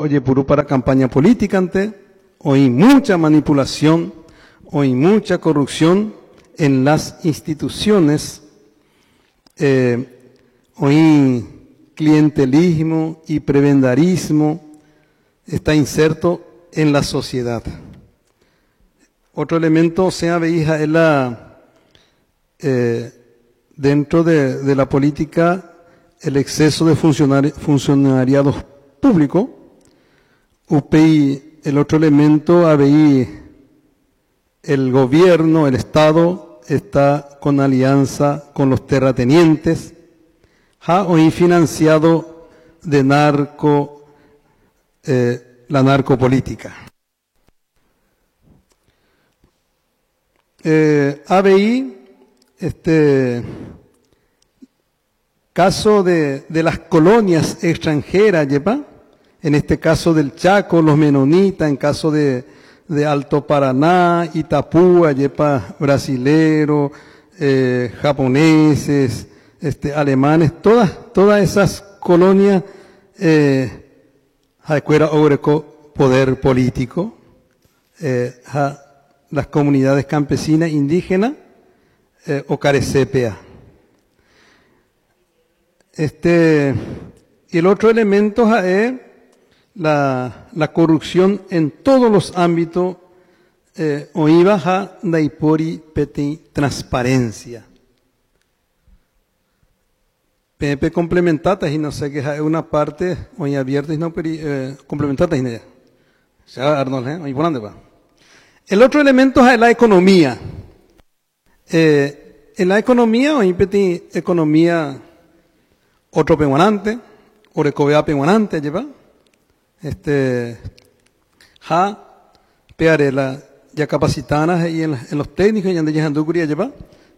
oye puro para campaña política ante, hoy mucha manipulación, hoy mucha corrupción en las instituciones, hoy clientelismo y prebendarismo está inserto en la sociedad. Otro elemento, veía, es dentro de la política, el exceso de funcionariados públicos. El otro elemento, el gobierno, el Estado, está con alianza con los terratenientes, hoy financiado de la narcopolítica. Caso de las colonias extranjeras, en este caso del Chaco, los menonitas, en caso de Alto Paraná, Itapúa, brasilero, japoneses, alemanes, todas esas colonias, poder político, las comunidades campesinas indígenas, o carecepea. Y el otro elemento es la corrupción en todos los ámbitos, oiva daipori peti transparencia. PNP complementatas y no sé qué es una parte hoy abierta y no complementatas y no ya. Arnold, hoy volando va. El otro elemento es la economía. En la economía hoy peti economía otro peguanante, orecovea peguanante, lleva. Pearela ya capacitanas y en los técnicos y en de Yanducuria lleva.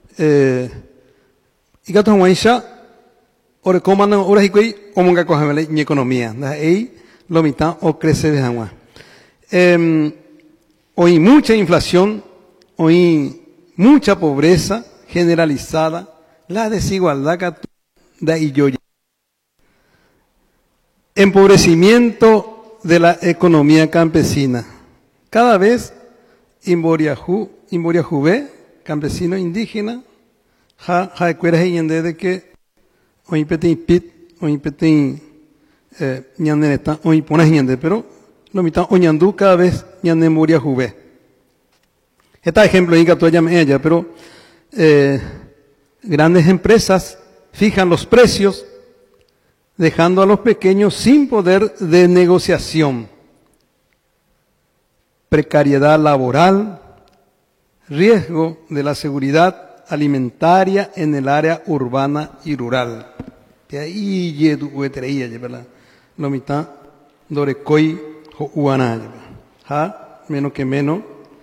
Y gato guaisha orecoman horas y cuy omonga cojamele ni economía. Ahí lo mitad o crece de agua. Hoy mucha inflación, hoy mucha pobreza generalizada, la desigualdad da y yo. Empobrecimiento de la economía campesina. Cada vez Imboriajuve, campesino indígena, cueras y de que hoy petin pit, hoy petin ñandeneta, hoy pones ñande, pero lo mitad oñandú cada vez ñande Imboriajuve. Este ejemplo ahí que tú llamas ella, pero grandes empresas fijan los precios, dejando a los pequeños sin poder de negociación. Precariedad laboral, riesgo de la seguridad alimentaria en el área urbana y rural. De ahí lo mitad dorecoy uana, menos que menos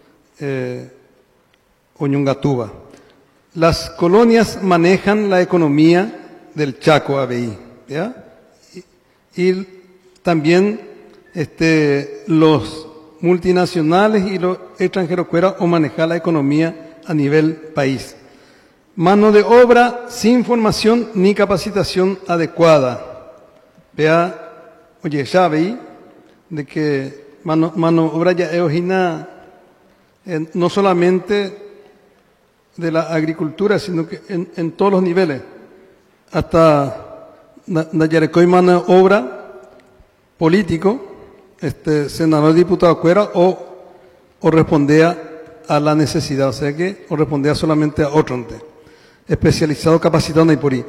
oñungatuba. Las colonias manejan la economía del Chaco ABI, ¿ya? Y también los multinacionales y los extranjeros fuera o manejar la economía a nivel país. Mano de obra sin formación ni capacitación adecuada. Ya veí de que mano obra ya eogina no solamente de la agricultura, sino que en todos los niveles. Hasta Nayarecoy mano obra político, senador diputado fuera o respondía a la necesidad, o sea que o respondía solamente a otro especializado, capacitado y por ahí.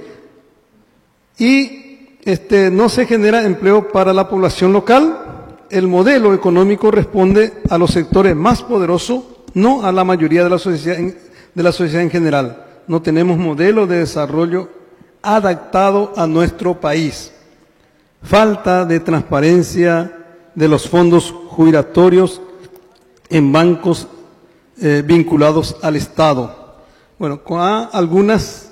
Y no se genera empleo para la población local. El modelo económico responde a los sectores más poderosos, no a la mayoría de la sociedad en general. No tenemos modelo de desarrollo adaptado a nuestro país. Falta de transparencia de los fondos jubilatorios en bancos vinculados al Estado. Bueno, con algunas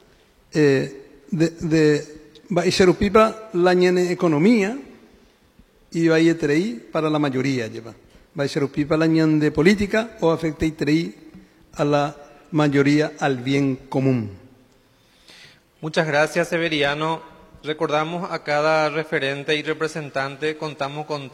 de Baixarupipa la ñene economía y Baixarupipa para la mayoría lleva. Baixarupipa la ñene de política o afecta a la mayoría al bien común. Muchas gracias, Severiano. Recordamos a cada referente y representante, contamos con